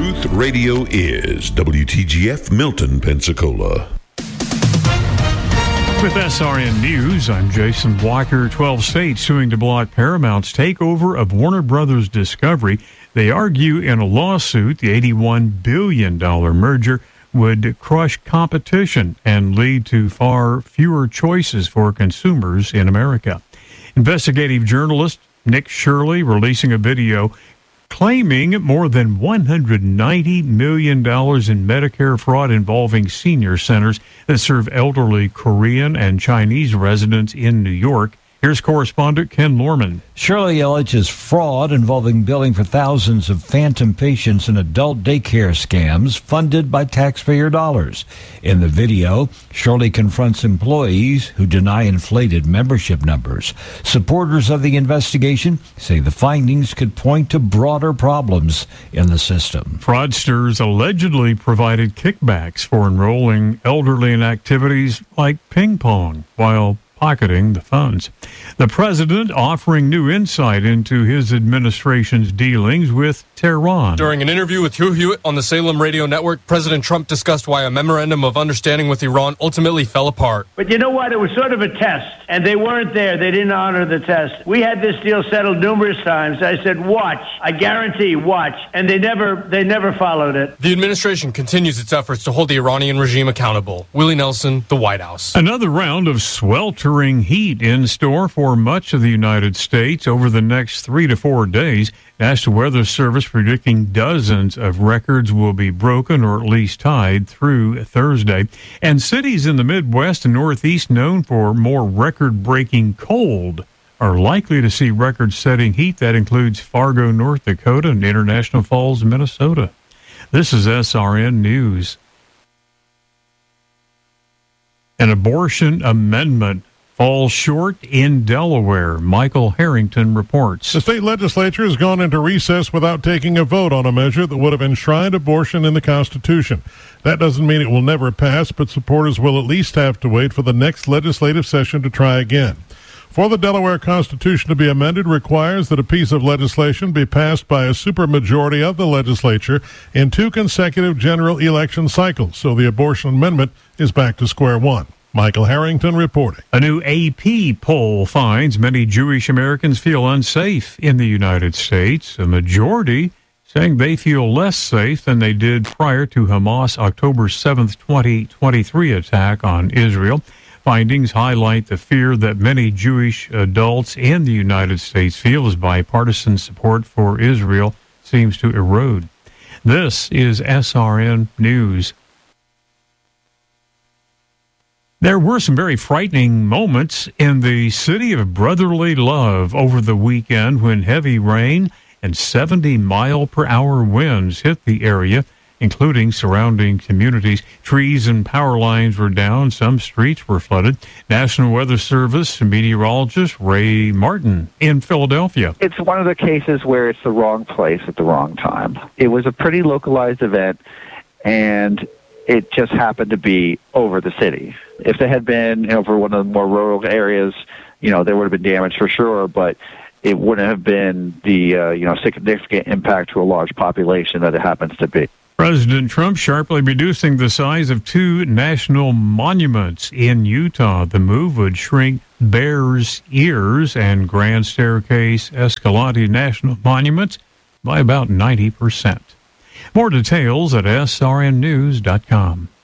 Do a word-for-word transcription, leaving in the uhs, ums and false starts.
Truth Radio is W T G F Milton, Pensacola. With S R N News, I'm Jason Walker. twelve states suing to block Paramount's takeover of Warner Brothers Discovery. They argue in a lawsuit the eighty-one billion dollars merger would crush competition and lead to far fewer choices for consumers in America. Investigative journalist Nick Shirley releasing a video claiming more than one hundred ninety million dollars in Medicare fraud involving senior centers that serve elderly Korean and Chinese residents in New York. Here's correspondent Ken Lorman. Shirley alleges fraud involving billing for thousands of phantom patients in adult daycare scams funded by taxpayer dollars. In the video, Shirley confronts employees who deny inflated membership numbers. Supporters of the investigation say the findings could point to broader problems in the system. Fraudsters allegedly provided kickbacks for enrolling elderly in activities like ping pong while pocketing the funds. The president offering new insight into his administration's dealings with Tehran. During an interview with Hugh Hewitt on the Salem Radio Network, President Trump discussed why a memorandum of understanding with Iran ultimately fell apart. But you know what? It was sort of a test, and they weren't there. They didn't honor the test. We had this deal settled numerous times. I said, watch. I guarantee, watch. And they never, they never followed it. The administration continues its efforts to hold the Iranian regime accountable. Willie Nelson, the White House. Another round of sweltering heat in store for much of the United States over the next three to four days. National Weather Service predicting dozens of records will be broken or at least tied through Thursday. And cities in the Midwest and Northeast known for more record-breaking cold are likely to see record-setting heat. That includes Fargo, North Dakota, and International Falls, Minnesota. This is S R N News. An abortion amendment falls short in Delaware. Michael Harrington reports. The state legislature has gone into recess without taking a vote on a measure that would have enshrined abortion in the Constitution. That doesn't mean it will never pass, but supporters will at least have to wait for the next legislative session to try again. For the Delaware Constitution to be amended requires that a piece of legislation be passed by a supermajority of the legislature in two consecutive general election cycles, so the abortion amendment is back to square one. Michael Harrington reporting. A new A P poll finds many Jewish Americans feel unsafe in the United States. A majority saying they feel less safe than they did prior to Hamas' October seventh, twenty twenty-three attack on Israel. Findings highlight the fear that many Jewish adults in the United States feel as bipartisan support for Israel seems to erode. This is S R N News. There were some very frightening moments in the city of brotherly love over the weekend when heavy rain and seventy mile per hour winds hit the area, including surrounding communities. Trees and power lines were down. Some streets were flooded. National Weather Service meteorologist Ray Martin in Philadelphia. It's one of the cases where it's the wrong place at the wrong time. It was a pretty localized event, and it just happened to be over the city. If it had been, you know, for one of the more rural areas, you know, there would have been damage for sure, but it wouldn't have been the, uh, you know, significant impact to a large population that it happens to be. President Trump sharply reducing the size of two national monuments in Utah. The move would shrink Bears Ears and Grand Staircase Escalante National Monuments by about ninety percent. More details at S R N news dot com.